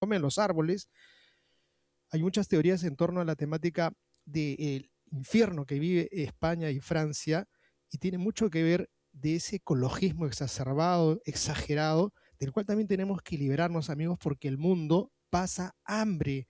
comen los árboles. Hay muchas teorías en torno a la temática del infierno que vive España y Francia, y tiene mucho que ver de ese ecologismo exacerbado, exagerado, del cual también tenemos que liberarnos, amigos, porque el mundo pasa hambre.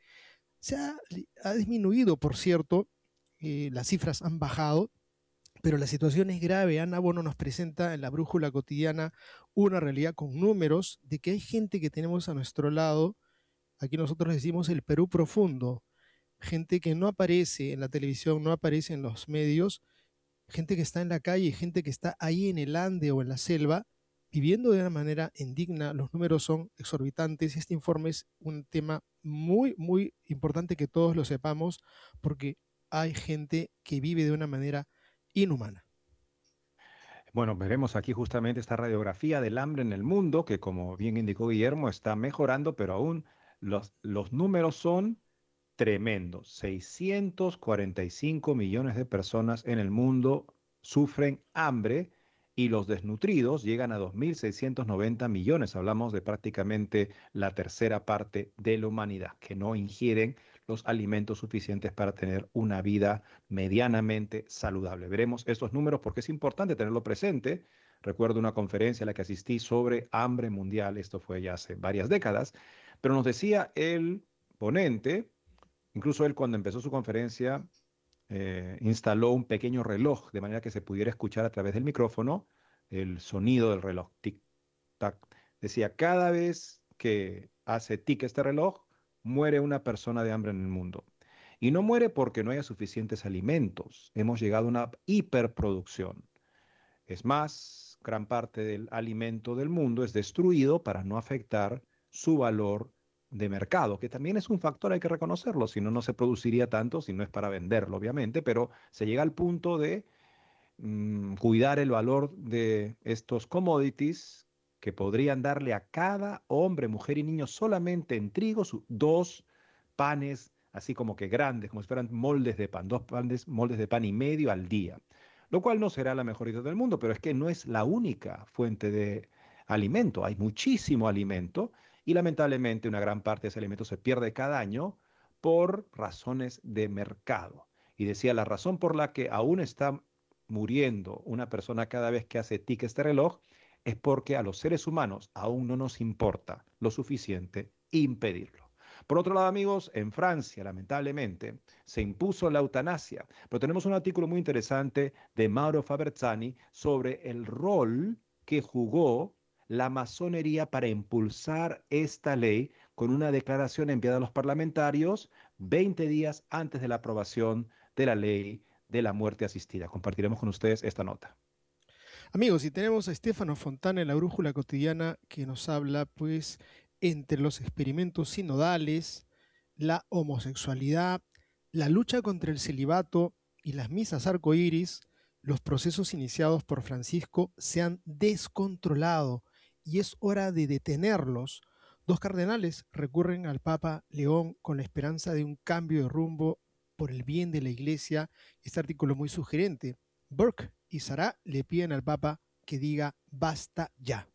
Ha disminuido, por cierto, las cifras han bajado, pero la situación es grave. Ana Bono nos presenta en la brújula cotidiana una realidad con números de que hay gente que tenemos a nuestro lado. Aquí nosotros decimos el Perú profundo, gente que no aparece en la televisión, no aparece en los medios, gente que está en la calle, gente que está ahí en el Ande o en la selva, viviendo de una manera indigna. Los números son exorbitantes. Este informe es un tema muy, muy importante que todos lo sepamos, porque hay gente que vive de una manera inhumana. Bueno, veremos aquí justamente esta radiografía del hambre en el mundo, que como bien indicó Guillermo, está mejorando, pero aún los números son tremendos. 645 millones de personas en el mundo sufren hambre y los desnutridos llegan a 2.690 millones. Hablamos de prácticamente la tercera parte de la humanidad que no ingieren los alimentos suficientes para tener una vida medianamente saludable. Veremos estos números porque es importante tenerlo presente. Recuerdo una conferencia a la que asistí sobre hambre mundial, esto fue ya hace varias décadas, pero nos decía el ponente. Incluso él cuando empezó su conferencia instaló un pequeño reloj de manera que se pudiera escuchar a través del micrófono el sonido del reloj. Tic, tac. Decía, cada vez que hace tic este reloj, muere una persona de hambre en el mundo. Y no muere porque no haya suficientes alimentos. Hemos llegado a una hiperproducción. Es más, gran parte del alimento del mundo es destruido para no afectar su valor de mercado, que también es un factor, hay que reconocerlo, si no, no se produciría tanto, si no es para venderlo, obviamente, pero se llega al punto de cuidar el valor de estos commodities que podrían darle a cada hombre, mujer y niño solamente en trigo dos panes, así como que grandes, como si fueran moldes de pan, dos panes, moldes de pan y medio al día, lo cual no será la mejor idea del mundo, pero es que no es la única fuente de alimento, hay muchísimo alimento y lamentablemente una gran parte de ese alimento se pierde cada año por razones de mercado. Y decía, la razón por la que aún está muriendo una persona cada vez que hace tic este reloj es porque a los seres humanos aún no nos importa lo suficiente impedirlo. Por otro lado, amigos, en Francia, lamentablemente, se impuso la eutanasia, pero tenemos un artículo muy interesante de Mauro Faberzani sobre el rol que jugó la masonería para impulsar esta ley con una declaración enviada a los parlamentarios 20 días antes de la aprobación de la ley de la muerte asistida. Compartiremos con ustedes esta nota. Amigos, y tenemos a Estefano Fontana en la brújula cotidiana que nos habla, pues, entre los experimentos sinodales, la homosexualidad, la lucha contra el celibato y las misas arcoíris, los procesos iniciados por Francisco se han descontrolado y es hora de detenerlos. Dos cardenales recurren al Papa León con la esperanza de un cambio de rumbo por el bien de la Iglesia. Este artículo muy sugerente. Burke y Sarah le piden al Papa que diga basta ya.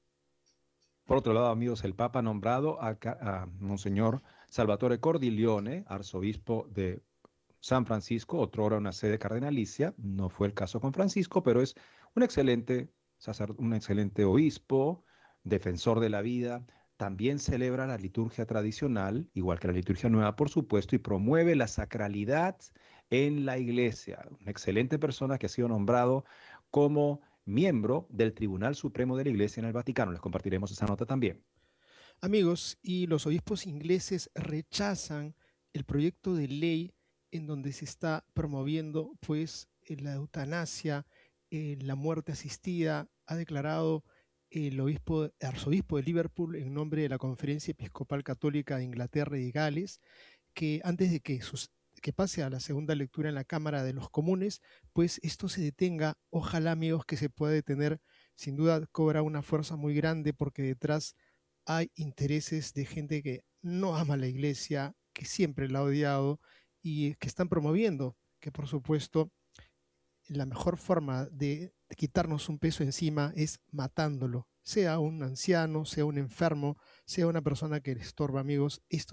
Por otro lado, amigos, el Papa ha nombrado a Monseñor Salvatore Cordileone, arzobispo de San Francisco, otrora una sede cardenalicia. No fue el caso con Francisco, pero es un excelente, un excelente obispo, defensor de la vida. También celebra la liturgia tradicional, igual que la liturgia nueva, por supuesto, y promueve la sacralidad en la iglesia. Una excelente persona que ha sido nombrado como miembro del Tribunal Supremo de la Iglesia en el Vaticano. Les compartiremos esa nota también. Amigos, y los obispos ingleses rechazan el proyecto de ley en donde se está promoviendo pues la eutanasia, la muerte asistida. Ha declarado el arzobispo de Liverpool en nombre de la Conferencia Episcopal Católica de Inglaterra y de Gales que antes de que pase a la segunda lectura en la Cámara de los Comunes, pues esto se detenga. Ojalá, amigos, que se pueda detener. Sin duda cobra una fuerza muy grande porque detrás hay intereses de gente que no ama la iglesia, que siempre la ha odiado y que están promoviendo que, por supuesto, la mejor forma de quitarnos un peso encima es matándolo, sea un anciano, sea un enfermo, sea una persona que le estorba, amigos. Esto